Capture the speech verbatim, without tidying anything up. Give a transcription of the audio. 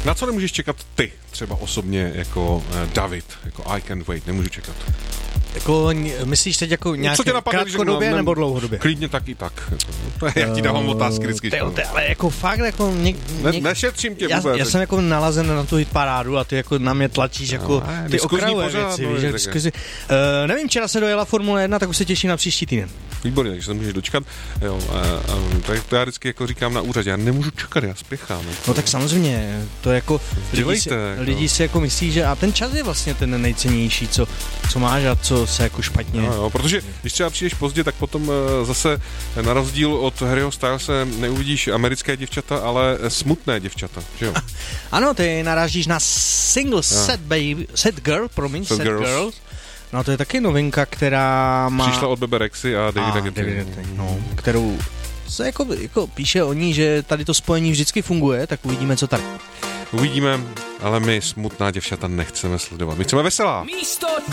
Na co nemůžeš čekat ty, třeba osobně jako uh, David, jako I can't wait, nemůžu čekat. Jako, myslíš teď jako nějaké krátkodobě nebo dlouhodobě? Klidně tak i tak. To je, já ti dávám otázky vždycky. Tyjo, ty, ale jako fakt, jako... Něk, ne, něk, nešetřím tě já, vůbec. Já jsem jako nalazen na tu hitparádu a ty jako na mě tlačíš no, jako ne, ty okrajové věci. No, víš, diskuzi. Uh, nevím, včera se dojela Formule jedna, tak už se těším na příští týden. Výborně, takže se můžeš dočkat. Jo, a, a, tak to já vždycky jako říkám na úřadě, já nemůžu čekat, já spěchám. Jako. No tak samozřejmě, to jako lidi si, jako. lidi si jako myslí, že a ten čas je vlastně ten nejcennější, co, co máš a co se jako špatně... No, jo, protože když třeba přijdeš pozdě, tak potom zase na rozdíl od Harryho Stylese neuvidíš americké děvčata, ale smutné děvčata, že jo? Ano, ty narážíš na single Set Baby, Set Girl, promiň, Set, set Girls. Girls. No to je taky novinka, která má... Přišla od Bebe Rexy a Davida Getty. No, kterou se jako, jako píše o ní, že tady to spojení vždycky funguje, tak uvidíme, co tady. Uvidíme, ale my smutná děvčata nechceme sledovat. My chceme veselá. Místo